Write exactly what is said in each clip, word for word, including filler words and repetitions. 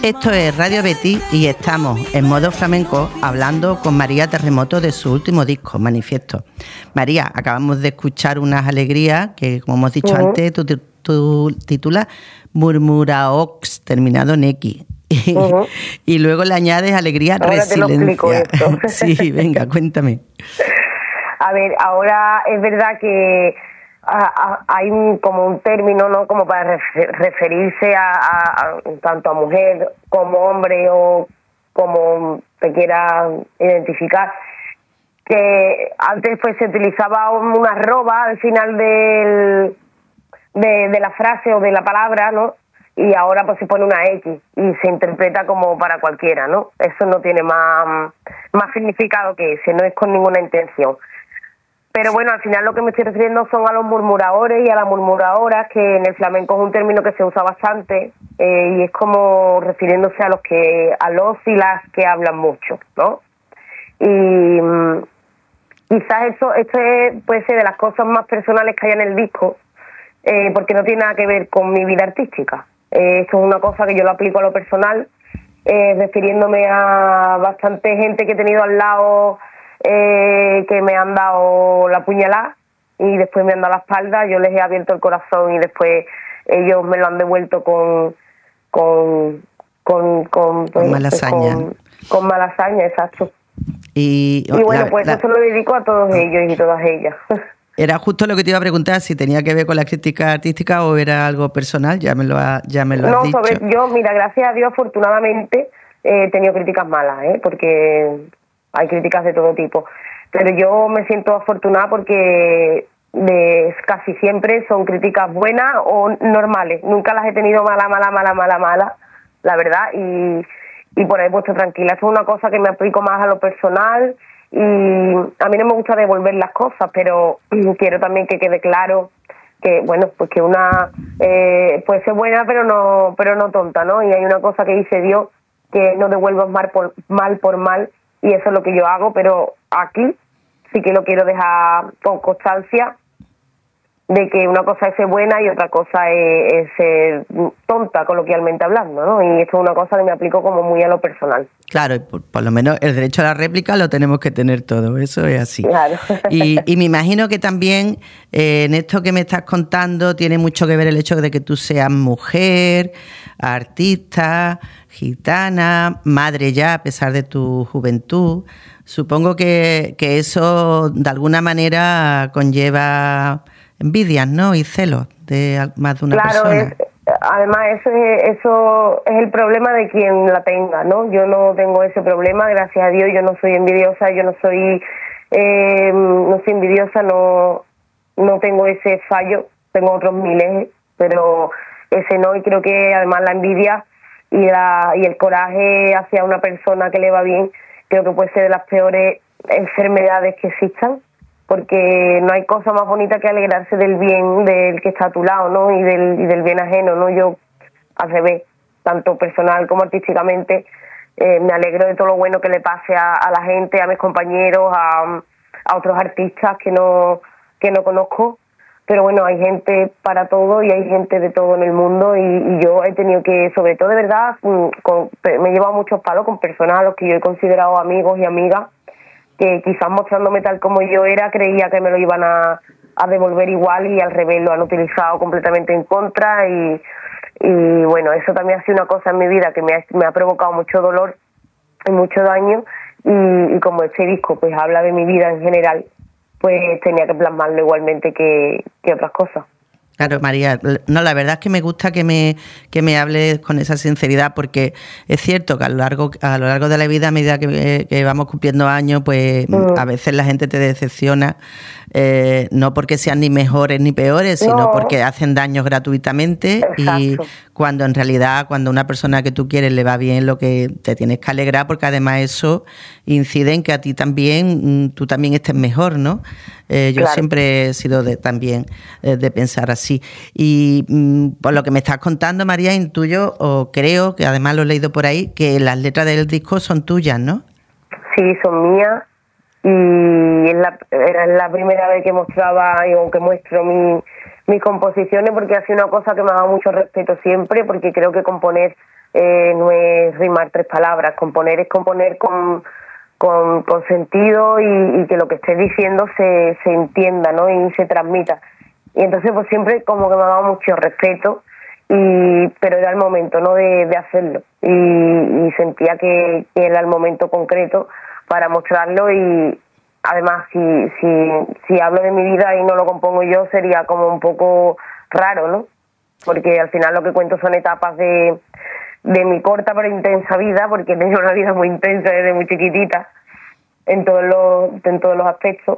Esto es Radio Betis y estamos en modo flamenco hablando con María Terremoto de su último disco, Manifiesto. María, acabamos de escuchar unas alegrías que, como hemos dicho uh-huh. antes, tú, tú titulas Murmuraox, terminado en X. Y, uh-huh. y luego le añades alegría, ahora resiliencia. Te lo explico esto. Sí, venga, cuéntame. A ver, ahora es verdad que a, a, hay un, como un término, ¿no? Como para refer, referirse a, a, a tanto a mujer como hombre o como te quiera identificar, que antes pues se utilizaba una arroba al final del, de, de la frase o de la palabra, ¿no? Y ahora pues se pone una X y se interpreta como para cualquiera, ¿no? Eso no tiene más, más significado que ese, no es con ninguna intención. Pero bueno, al final lo que me estoy refiriendo son a los murmuradores y a las murmuradoras, que en el flamenco es un término que se usa bastante eh, y es como refiriéndose a los que a los y las que hablan mucho, ¿no? Y mmm, quizás eso esto es, puede ser de las cosas más personales que hay en el disco, eh, porque no tiene nada que ver con mi vida artística. Eh, esto es una cosa que yo lo aplico a lo personal, eh, refiriéndome a bastante gente que he tenido al lado, eh, que me han dado la puñalada y después me han dado la espalda. Yo les he abierto el corazón y después ellos me lo han devuelto con con con con, con malasaña. Con, con malasaña, exacto. Y, y bueno, la, pues la... eso lo dedico a todos ellos y todas ellas. Era justo lo que te iba a preguntar, si tenía que ver con la crítica artística o era algo personal, ya me lo, ha, ya me lo no, has dicho. No, sobre yo, mira, gracias a Dios, afortunadamente, eh, he tenido críticas malas, ¿eh? Porque hay críticas de todo tipo. Pero yo me siento afortunada porque de, casi siempre son críticas buenas o normales. Nunca las he tenido mala, mala, mala, mala, mala, la verdad, y, y por ahí he puesto tranquila. Esto es una cosa que me aplico más a lo personal. Y a mí no me gusta devolver las cosas, pero quiero también que quede claro que, bueno, pues que una eh, puede ser buena, pero no pero no tonta, ¿no? Y hay una cosa que dice Dios, que no devuelvas mal por mal, por mal, y eso es lo que yo hago, pero aquí sí que lo quiero dejar con constancia de que una cosa es ser buena y otra cosa es, es ser tonta, coloquialmente hablando, ¿no? Y esto es una cosa que me aplico como muy a lo personal. Claro, por, por lo menos el derecho a la réplica lo tenemos que tener todo, eso es así. Claro. Y, y me imagino que también eh, en esto que me estás contando tiene mucho que ver el hecho de que tú seas mujer, artista, gitana, madre ya a pesar de tu juventud. Supongo que, que eso de alguna manera conlleva envidias, ¿no? Y celos de más de una claro, persona. Es, además, eso es, eso es el problema de quien la tenga, ¿no? Yo no tengo ese problema, gracias a Dios. Yo no soy envidiosa, yo no soy eh, no soy envidiosa, no no tengo ese fallo. Tengo otros miles, pero ese no. Y creo que además la envidia y la y el coraje hacia una persona que le va bien, creo que puede ser de las peores enfermedades que existan, porque no hay cosa más bonita que alegrarse del bien del que está a tu lado, ¿no? Y del, y del bien ajeno, ¿no? Yo, al revés, tanto personal como artísticamente, eh, me alegro de todo lo bueno que le pase a, a la gente, a mis compañeros, a, a otros artistas que no, que no conozco. Pero bueno, hay gente para todo y hay gente de todo en el mundo, y, y yo he tenido que, sobre todo de verdad, con, me he llevado muchos palos con personas a los que yo he considerado amigos y amigas, que quizás mostrándome tal como yo era, creía que me lo iban a, a devolver igual, y al revés lo han utilizado completamente en contra. Y, y bueno, eso también ha sido una cosa en mi vida que me ha, me ha provocado mucho dolor y mucho daño, y, y como este disco pues habla de mi vida en general, pues tenía que plasmarlo igualmente que, que otras cosas. Claro, María, no, la verdad es que me gusta que me que me hables con esa sinceridad, porque es cierto que a lo largo a lo largo de la vida, a medida que, que vamos cumpliendo años, pues mm. a veces la gente te decepciona, eh, no porque sean ni mejores ni peores, sino no. porque hacen daños gratuitamente. Exacto. Y cuando en realidad, cuando a una persona que tú quieres le va bien, lo que te tienes que alegrar, porque además eso incide en que a ti también, tú también estés mejor, ¿no? Eh, yo claro. siempre he sido de, también eh, de pensar así. Y mm, por lo que me estás contando, María, intuyo o creo, que además lo he leído por ahí, que las letras del disco son tuyas, ¿no? Sí, son mías, y es la, era la primera vez que mostraba o que muestro mi, mis composiciones, porque ha sido una cosa que me ha dado mucho respeto siempre, porque creo que componer eh, no es rimar tres palabras. Componer es componer con, con, con sentido y, y que lo que estés diciendo se, se entienda, ¿no? Y se transmita. Y entonces pues siempre como que me ha dado mucho respeto, y pero era el momento, ¿no?, de, de hacerlo. Y, y sentía que, que era el momento concreto para mostrarlo. Y además, si, si, si hablo de mi vida y no lo compongo yo, sería como un poco raro, ¿no? Porque al final lo que cuento son etapas de, de mi corta pero intensa vida, porque he tenido una vida muy intensa desde muy chiquitita, en todos los, en todos los aspectos.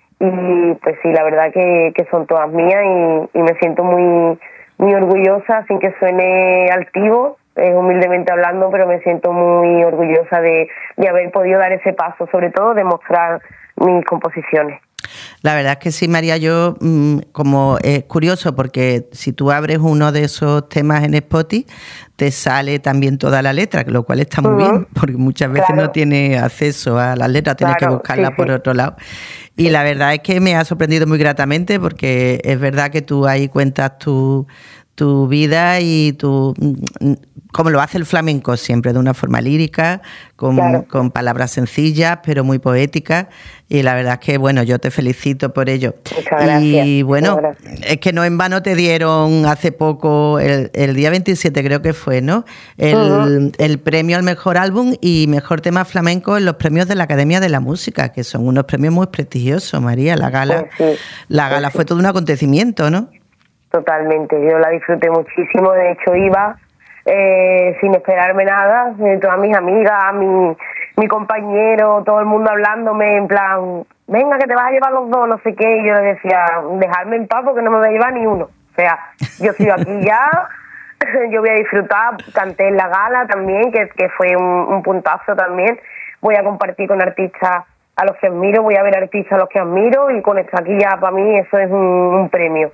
Y pues sí, la verdad que, que son todas mías, y, y me siento muy, muy orgullosa, sin que suene altivo, eh, humildemente hablando, pero me siento muy orgullosa de, de haber podido dar ese paso, sobre todo de mostrar mis composiciones. La verdad es que sí, María, yo como es curioso, porque si tú abres uno de esos temas en Spotify, te sale también toda la letra, lo cual está muy uh-huh. bien, porque muchas veces claro. no tienes acceso a las letras, tienes claro, que buscarlas sí, por sí. otro lado. Y sí. la verdad es que me ha sorprendido muy gratamente, porque es verdad que tú ahí cuentas tu, tu vida y tu... como lo hace el flamenco siempre, de una forma lírica, con, claro. con palabras sencillas, pero muy poéticas. Y la verdad es que, bueno, yo te felicito por ello. Muchas gracias. Y bueno, es que no en vano te dieron hace poco, el, el día veintisiete creo que fue, ¿no? El, uh-huh. el premio al mejor álbum y mejor tema flamenco en los premios de la Academia de la Música, que son unos premios muy prestigiosos, María. La gala, pues sí, la gala pues fue sí. todo un acontecimiento, ¿no? Totalmente, yo la disfruté muchísimo. De hecho, iba... Eh, sin esperarme nada, eh, todas mis amigas, mi, mi compañero, todo el mundo hablándome en plan, venga que te vas a llevar los dos, no sé qué, y yo le decía, dejadme en paz porque no me voy a llevar ni uno. O sea, yo estoy aquí ya, yo voy a disfrutar, canté en la gala también, que, que fue un, un puntazo también, voy a compartir con artistas a los que admiro, voy a ver artistas a los que admiro, y con esto aquí ya para mí eso es un, un premio.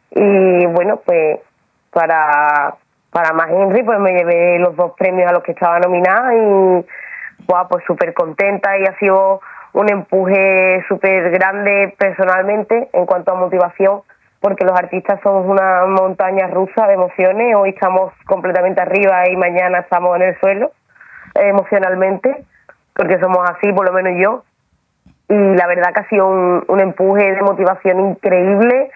Y bueno, pues para... Para más Henry, pues me llevé los dos premios a los que estaba nominada, y wow, pues súper contenta, y ha sido un empuje súper grande personalmente en cuanto a motivación, porque los artistas somos una montaña rusa de emociones. Hoy estamos completamente arriba y mañana estamos en el suelo eh, emocionalmente, porque somos así, por lo menos yo. Y la verdad que ha sido un, un empuje de motivación increíble,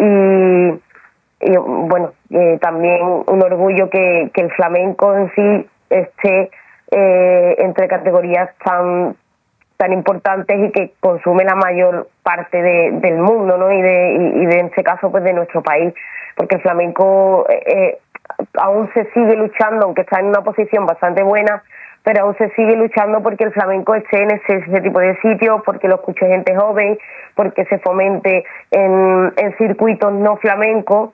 y... y bueno, eh, también un orgullo que, que el flamenco en sí esté eh, entre categorías tan tan importantes y que consume la mayor parte de, del mundo, ¿no? Y de, y, y de, en este caso, pues de nuestro país, porque el flamenco eh, aún se sigue luchando, aunque está en una posición bastante buena, pero aún se sigue luchando porque el flamenco esté en ese, ese tipo de sitios, porque lo escuche gente joven, porque se fomente en, en circuitos no flamencos,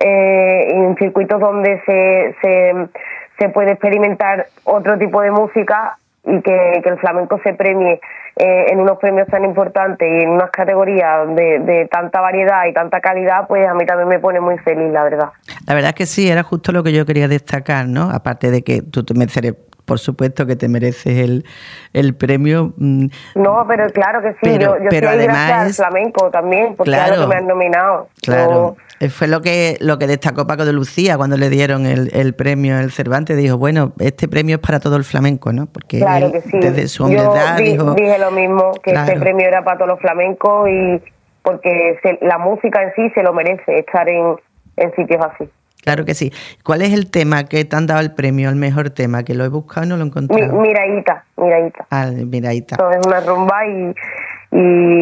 Eh, en circuitos donde se, se se puede experimentar otro tipo de música, y que, que el flamenco se premie eh, en unos premios tan importantes y en unas categorías de, de tanta variedad y tanta calidad, pues a mí también me pone muy feliz, la verdad. La verdad es que sí, era justo lo que yo quería destacar, ¿no? Aparte de que tú te mereces, por supuesto que te mereces el, el premio. No, pero claro que sí, pero, yo, yo pero estoy además gracias al flamenco también, porque claro, es lo que me han nominado. Claro. Yo, Fue lo que lo que destacó Paco de Lucía cuando le dieron el, el premio el Cervantes. Dijo, bueno, este premio es para todo el flamenco, ¿no? Porque claro él, que sí. desde su humildad Yo di, dijo... dije lo mismo, que claro. este premio era para todos los flamencos, y porque se, la música en sí se lo merece, estar en, en sitios así. Claro que sí. ¿Cuál es el tema que te han dado el premio, el mejor tema? Que lo he buscado y no lo he encontrado. Mi, Miraíta, Miraíta. Ah, Miraíta. No, es una rumba y... Y,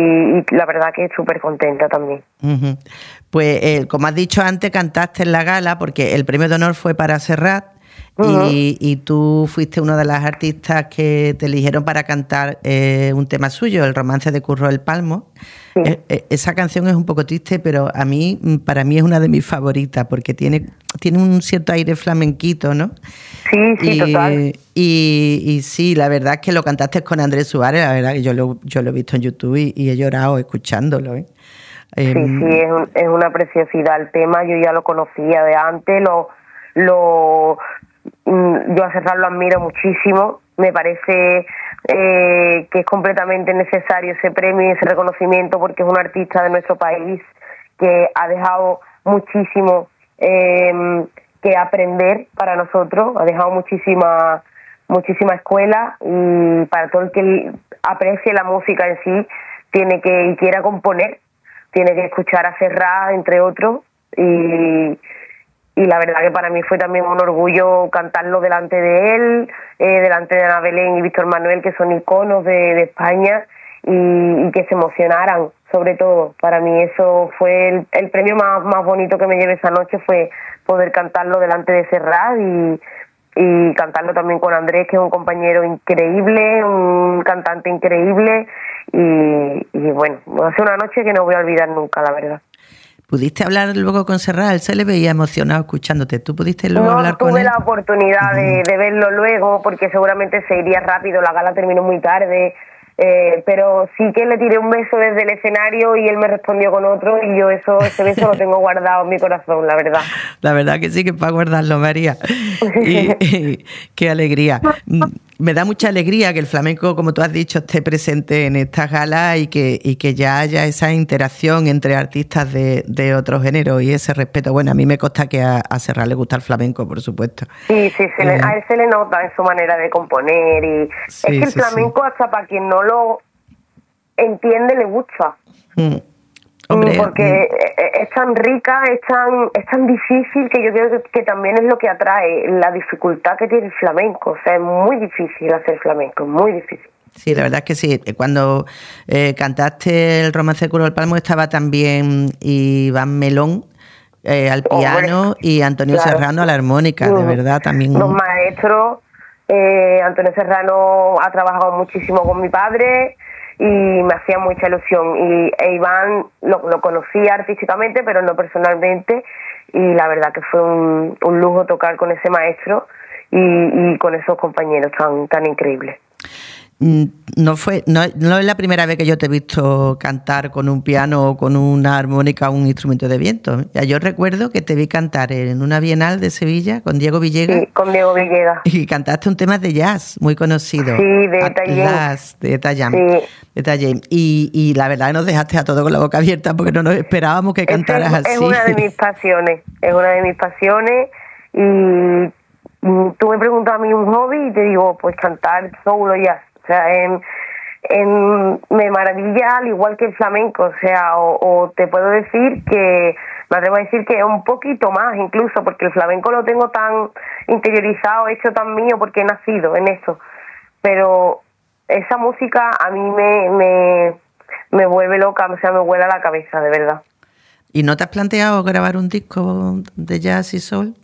y la verdad que súper contenta también. Uh-huh. Pues, eh, como has dicho antes, cantaste en la gala, porque el premio de honor fue para Serrat, uh-huh. y, y tú fuiste una de las artistas que te eligieron para cantar eh, un tema suyo, el romance de Curro el Palmo. Sí. Eh, esa canción es un poco triste, pero a mí, para mí es una de mis favoritas, porque tiene, tiene un cierto aire flamenquito, ¿no? Sí, sí, y, total. Y, y sí, la verdad es que lo cantaste con Andrés Suárez, la verdad que yo lo, yo lo he visto en YouTube y, y he llorado escuchándolo, ¿eh? Sí, um, sí, es, un, es una preciosidad el tema, yo ya lo conocía de antes, lo, lo yo a Serrat lo admiro muchísimo, me parece eh, que es completamente necesario ese premio y ese reconocimiento, porque es un artista de nuestro país que ha dejado muchísimo eh, que aprender para nosotros, ha dejado muchísima, muchísima escuela, y para todo el que aprecie la música en sí, tiene que y quiera componer, tiene que escuchar a Serrat, entre otros, y, y la verdad que para mí fue también un orgullo cantarlo delante de él, eh, delante de Ana Belén y Víctor Manuel, que son iconos de, de España, y, y que se emocionaran, sobre todo. Para mí eso fue el, el premio más, más bonito que me llevé esa noche, fue poder cantarlo delante de Serrat y, y cantarlo también con Andrés, que es un compañero increíble, un cantante increíble, y, y bueno, va a ser una noche que no voy a olvidar nunca, la verdad. ¿Pudiste hablar luego con Serrat? Él se le veía emocionado escuchándote. ¿Tú pudiste luego no hablar con él? No tuve la oportunidad uh-huh. de, de verlo luego, porque seguramente se iría rápido, la gala terminó muy tarde, eh, pero sí que le tiré un beso desde el escenario y él me respondió con otro, y yo eso ese beso lo tengo guardado en mi corazón, la verdad. La verdad que sí, que para guardarlo, María. Y, y, qué alegría. Me da mucha alegría que el flamenco, como tú has dicho, esté presente en estas galas, y que, y que ya haya esa interacción entre artistas de, de otros géneros y ese respeto. Bueno, a mí me consta que a, a Serrat le gusta el flamenco, por supuesto. Sí, sí, se eh, le, a él se le nota en su manera de componer, y sí, es que el sí, flamenco, sí. hasta para quien no lo entiende, le gusta. Mm. Hombre, porque mm. es tan rica, es tan, es tan difícil, que yo creo que, que también es lo que atrae, la dificultad que tiene el flamenco. O sea, es muy difícil hacer flamenco, muy difícil. Sí, la verdad es que sí. Cuando eh, cantaste el Romance de Curro del Palmo, estaba también Iván Melón eh, al piano, Hombre, y Antonio claro. Serrano a la armónica, mm. de verdad también. Los maestros, eh, Antonio Serrano ha trabajado muchísimo con mi padre, y me hacía mucha ilusión, y e Iván lo, lo conocía artísticamente, pero no personalmente, y la verdad que fue un, un lujo tocar con ese maestro y, y con esos compañeros tan, tan increíbles. No fue, no, no es la primera vez que yo te he visto cantar con un piano o con una armónica o un instrumento de viento. Ya yo recuerdo que te vi cantar en una Bienal de Sevilla con Diego Villegas. Sí, con Diego Villegas. Y cantaste un tema de jazz muy conocido. Sí, de Eta James. De Eta James. Sí. Eta James. Y, y la verdad nos dejaste a todos con la boca abierta, porque no nos esperábamos que cantaras es, así. Es una de mis pasiones, es una de mis pasiones, y tú me preguntas a mí un hobby y te digo, pues cantar soul o jazz. O sea, en, en, me maravilla, al igual que el flamenco. O sea, o, o te puedo decir que, me atrevo a decir que un poquito más incluso, porque el flamenco lo tengo tan interiorizado, hecho tan mío, porque he nacido en eso. Pero esa música a mí me, me, me vuelve loca, o sea, me vuela la cabeza, de verdad. ¿Y no te has planteado grabar un disco de jazz y soul?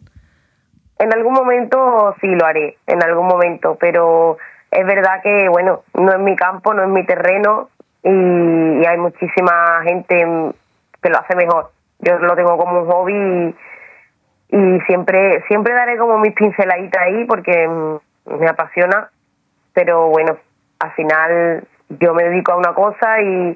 En algún momento sí lo haré, en algún momento, pero es verdad que, bueno, no es mi campo, no es mi terreno, y, y hay muchísima gente que lo hace mejor. Yo lo tengo como un hobby, y, y siempre siempre daré como mis pinceladitas ahí, porque me apasiona, pero bueno, al final yo me dedico a una cosa, y,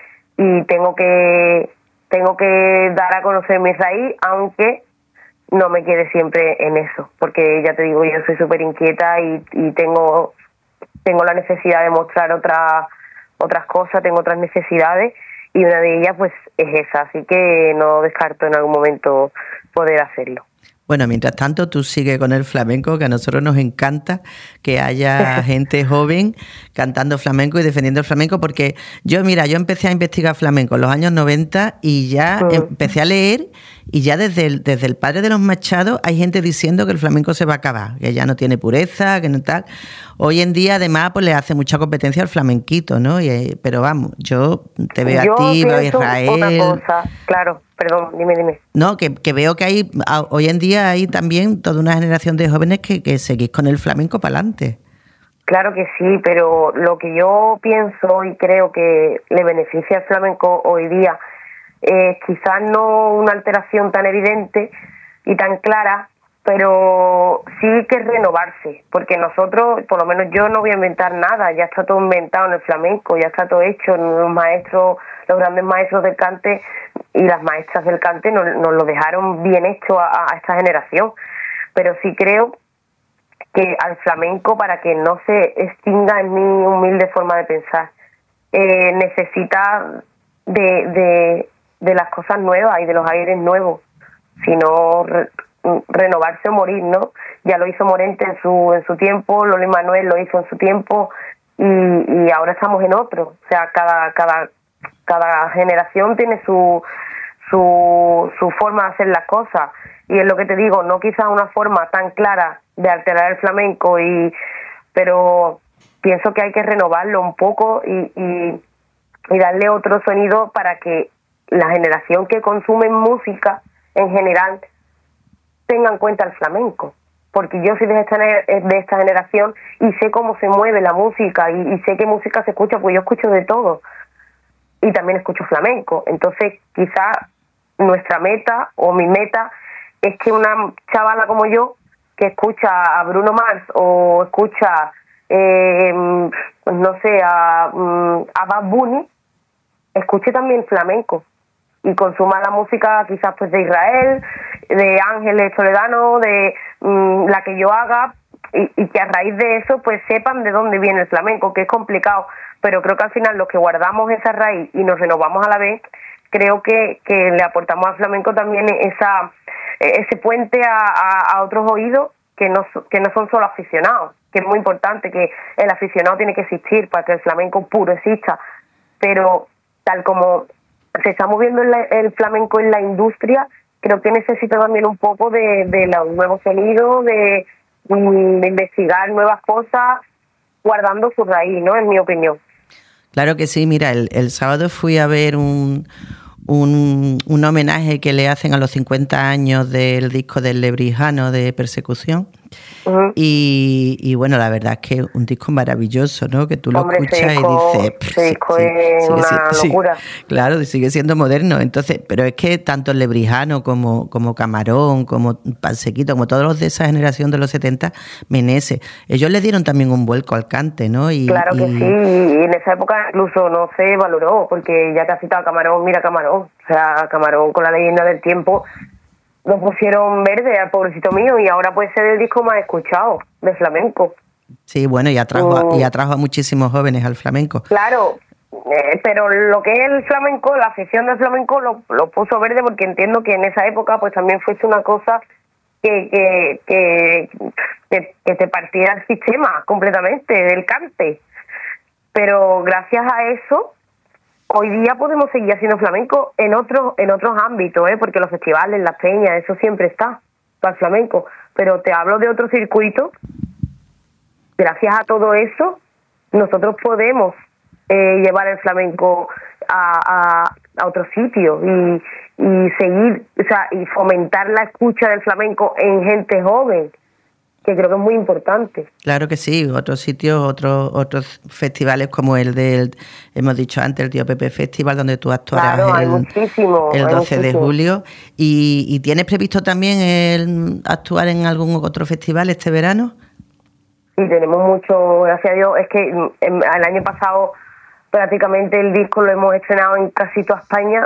y tengo que tengo que dar a conocer mi raíz, aunque no me quede siempre en eso, porque ya te digo, yo soy súper inquieta, y, y tengo... tengo la necesidad de mostrar otra, otras cosas, tengo otras necesidades, y una de ellas pues es esa, así que no descarto en algún momento poder hacerlo. Bueno, mientras tanto tú sigues con el flamenco, que a nosotros nos encanta que haya gente joven cantando flamenco y defendiendo el flamenco, porque yo, mira, yo empecé a investigar flamenco en los años noventa, y ya mm. empecé a leer, y ya desde el, desde el padre de los Machado hay gente diciendo que el flamenco se va a acabar, que ya no tiene pureza, que no tal. Hoy en día, además, pues le hace mucha competencia al flamenquito, ¿no? Y, pero vamos, yo te veo yo a ti, veo a Israel. Una cosa, claro, perdón, dime, dime. No, que, que veo que hay, hoy en día hay también toda una generación de jóvenes que, que seguís con el flamenco para adelante. Claro que sí, pero lo que yo pienso y creo que le beneficia al flamenco hoy día es quizás no una alteración tan evidente y tan clara, pero sí que renovarse, porque nosotros, por lo menos yo no voy a inventar nada, ya está todo inventado en el flamenco, ya está todo hecho, los maestros, los grandes maestros del cante y las maestras del cante nos, nos lo dejaron bien hecho a, a esta generación, pero sí creo que al flamenco, para que no se extinga, en mi humilde forma de pensar, eh, necesita de, de, de las cosas nuevas y de los aires nuevos, si no renovarse o morir, ¿no? Ya lo hizo Morente en su en su tiempo, Loli Manuel lo hizo en su tiempo, y, y ahora estamos en otro. O sea, cada cada cada generación tiene su su su forma de hacer las cosas, y es lo que te digo, no quizás una forma tan clara de alterar el flamenco, y pero pienso que hay que renovarlo un poco y, y, y darle otro sonido para que la generación que consume música en general tenga en cuenta el flamenco, porque yo soy de esta, de esta generación y sé cómo se mueve la música, y, y sé qué música se escucha, pues yo escucho de todo y también escucho flamenco. Entonces quizás nuestra meta o mi meta es que una chavala como yo, que escucha a Bruno Mars o escucha eh, pues no sé, a, a Bad Bunny, escuche también flamenco y consuma la música quizás pues de Israel, de Ángeles Toledano, de um, la que yo haga, y, y que a raíz de eso pues sepan de dónde viene el flamenco, que es complicado, pero creo que al final los que guardamos esa raíz y nos renovamos a la vez, creo que, que le aportamos al flamenco también esa ese puente a, a, a otros oídos que no, que no son solo aficionados, que es muy importante, que el aficionado tiene que existir para que el flamenco puro exista, pero tal como se está moviendo el, el flamenco en la industria, creo que necesita también un poco de, de los nuevos sonidos, de, de investigar nuevas cosas, guardando su raíz, ¿no? En mi opinión. Claro que sí, mira, el, el sábado fui a ver un, un, un homenaje que le hacen a los cincuenta años del disco del Lebrijano de Persecución. Uh-huh. y, y bueno, la verdad es que un disco maravilloso, ¿no? Que tú lo Hombre, escuchas disco, y dices... Ese disco sí, es sigue, una sigue, locura. Sí, claro, sigue siendo moderno. Entonces, pero es que tanto el Lebrijano como, como Camarón, como Pansequito, como todos los de esa generación de los setenta, Meneses, ellos le dieron también un vuelco al cante, ¿no? Y, claro que y... sí, y en esa época incluso no se valoró, porque ya que has citado a Camarón, mira Camarón, o sea, Camarón con La Leyenda del Tiempo nos pusieron verde al pobrecito mío, y ahora puede ser el disco más escuchado de flamenco. Sí, bueno, y atrajo, mm. a, y atrajo a muchísimos jóvenes al flamenco. Claro, eh, pero lo que es el flamenco, la afición del flamenco lo, lo puso verde, porque entiendo que en esa época pues también fuese una cosa que que, que, que, que te partiera el sistema completamente del cante. Pero gracias a eso, hoy día podemos seguir haciendo flamenco en otros en otros ámbitos, ¿eh? Porque los festivales, las peñas, eso siempre está para el flamenco. Pero te hablo de otro circuito. Gracias a todo eso, nosotros podemos eh, llevar el flamenco a, a, a otro sitio y, y seguir, o sea, y fomentar la escucha del flamenco en gente joven, que creo que es muy importante. Claro que sí, otros sitios, otros otros festivales como el del, hemos dicho antes, el Tío Pepe Festival, donde tú actuarás claro, el, muchísimo, el doce muchísimo. de julio. ¿Y, ¿Y tienes previsto también el actuar en algún otro festival este verano? Sí, tenemos mucho, gracias a Dios. Es que el año pasado prácticamente el disco lo hemos estrenado en casi toda España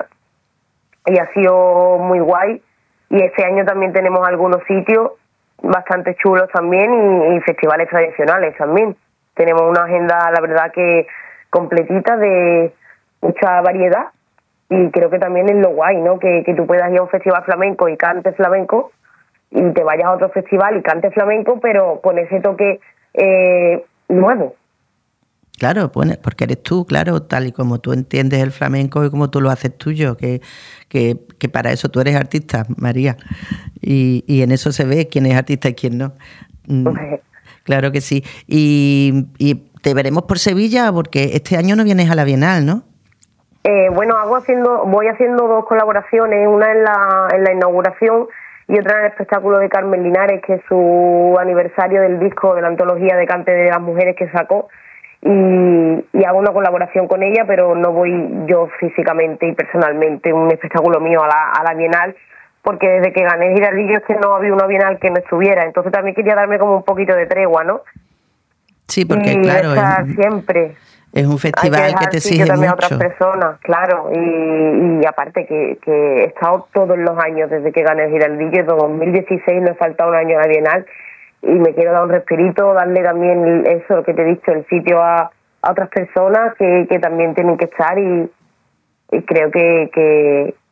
y ha sido muy guay. Y este año también tenemos algunos sitios bastante chulos también, y, y festivales tradicionales también. Tenemos una agenda, la verdad, que completita, de mucha variedad, y creo que también es lo guay, ¿no? Que, que tú puedas ir a un festival flamenco y cantes flamenco, y te vayas a otro festival y cantes flamenco, pero con ese toque eh, nuevo. Claro, porque eres tú, claro, tal y como tú entiendes el flamenco y como tú lo haces tuyo, que, que, que para eso tú eres artista, María, y, y en eso se ve quién es artista y quién no. Okay. Claro que sí. Y, y te veremos por Sevilla, porque este año no vienes a la Bienal, ¿no? Eh, bueno, hago haciendo, voy haciendo dos colaboraciones, una en la, en la inauguración y otra en el espectáculo de Carmen Linares, que es su aniversario del disco de la antología de cante de las mujeres que sacó. Y, y hago una colaboración con ella, pero no voy yo físicamente y personalmente, un espectáculo mío a la, a la Bienal, porque desde que gané Girardillo es que no había una Bienal que no estuviera, entonces también quería darme como un poquito de tregua, ¿no? Sí, porque y claro, es, siempre es un festival que, que te exige también mucho. A otras personas, claro, y, y aparte que, que he estado todos los años desde que gané Girardillo, desde dos mil dieciséis me ha faltado un año a la Bienal, y me quiero dar un respirito, darle también eso, lo que te he dicho, el sitio a, a otras personas que, que también tienen que estar, y, y creo que, que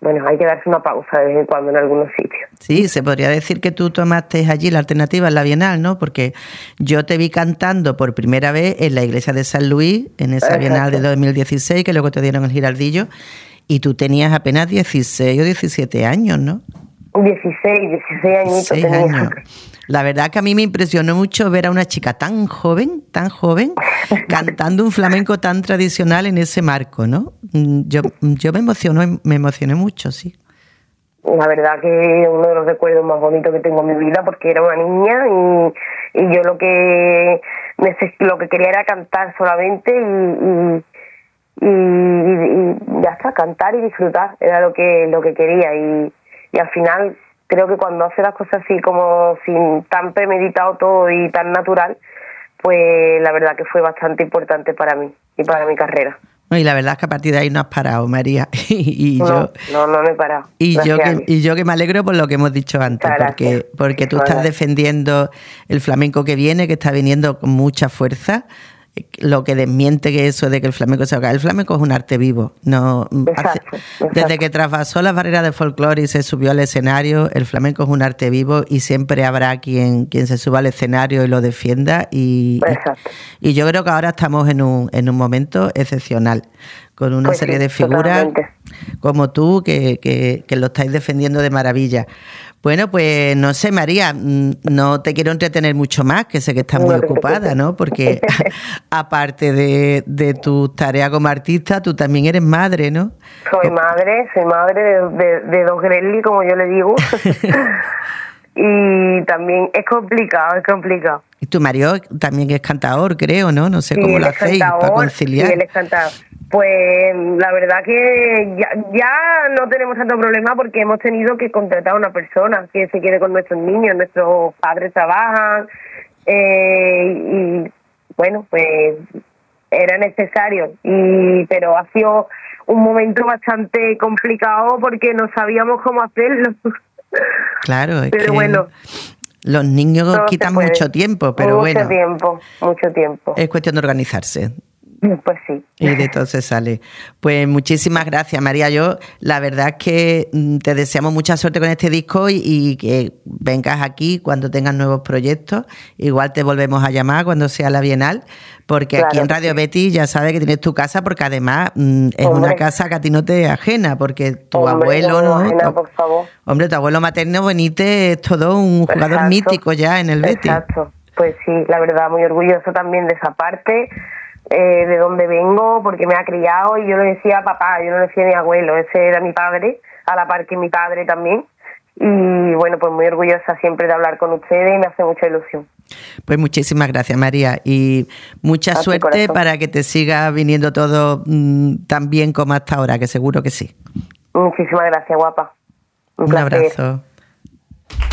bueno, hay que darse una pausa de vez en cuando en algunos sitios. Sí, se podría decir que tú tomaste allí la alternativa en la Bienal, ¿no? Porque yo te vi cantando por primera vez en la iglesia de San Luis, en esa Exacto. Bienal de dos mil dieciséis, que luego te dieron el Giraldillo, y tú tenías apenas dieciséis o diecisiete años, ¿no? dieciséis, dieciséis añitos dieciséis tenía. Años. La verdad que a mí me impresionó mucho ver a una chica tan joven, tan joven, cantando un flamenco tan tradicional en ese marco, ¿no? Yo, yo me emocioné, me emocioné mucho, sí. La verdad que es uno de los recuerdos más bonitos que tengo en mi vida, porque era una niña y, y yo lo que lo que quería era cantar solamente y, y, y, y ya está, cantar y disfrutar, era lo que lo que quería y, y al final creo que cuando hace las cosas así como sin tan premeditado todo y tan natural, pues la verdad que fue bastante importante para mí y para mi carrera. Y la verdad es que a partir de ahí no has parado, María. Y, y no, yo, no, no me he parado. Y yo, que, y yo que me alegro por lo que hemos dicho antes, porque, porque tú estás defendiendo el flamenco que viene, que está viniendo con mucha fuerza, lo que desmiente que eso de que el flamenco se haga. El flamenco es un arte vivo. No, exacto, hace, exacto. Desde que traspasó las barreras de folclore y se subió al escenario, el flamenco es un arte vivo y siempre habrá quien, quien se suba al escenario y lo defienda. Y, y, y yo creo que ahora estamos en un, en un momento excepcional, con una pues serie sí, de figuras totalmente. Como tú que, que, que lo estáis defendiendo de maravilla. Bueno, pues no sé, María, no te quiero entretener mucho más, que sé que estás muy ocupada, ¿no? Porque aparte de, de tu tarea como artista, tú también eres madre, ¿no? Soy madre, soy madre de, de, de dos Grelly, como yo le digo. Y también es complicado, es complicado. Y tu marido también es cantador, creo, ¿no? No sé sí, cómo lo hacéis para conciliar. Sí, él es cantador. Pues la verdad que ya, ya no tenemos tanto problema porque hemos tenido que contratar a una persona que se quede con nuestros niños, nuestros padres trabajan eh, y bueno, pues era necesario, y pero ha sido un momento bastante complicado porque no sabíamos cómo hacerlo. Claro, es pero que bueno. Los niños quitan mucho tiempo, pero mucho bueno. Mucho tiempo, mucho tiempo. Es cuestión de organizarse. Pues sí. Y de todo se sale. Pues muchísimas gracias, María. Yo, la verdad es que te deseamos mucha suerte con este disco y, y que vengas aquí cuando tengas nuevos proyectos. Igual te volvemos a llamar cuando sea la Bienal, porque claro, aquí en Radio sí. Betis ya sabes que tienes tu casa, porque además mm, es hombre. Una casa que a ti no te es ajena, porque tu hombre, abuelo... No, ¿no? Ajena, por favor. Hombre, tu abuelo materno, Benítez, es todo un jugador Exacto. mítico ya en el Betis. Exacto. Pues sí, la verdad, muy orgulloso también de esa parte... Eh, de donde vengo, porque me ha criado y yo le decía papá, yo no le decía mi abuelo, ese era mi padre, a la par que mi padre también. Y bueno, pues muy orgullosa siempre de hablar con ustedes y me hace mucha ilusión. Pues muchísimas gracias, María, y mucha a suerte para que te siga viniendo todo mmm, tan bien como hasta ahora, que seguro que sí. Muchísimas gracias, guapa. Un, Un abrazo.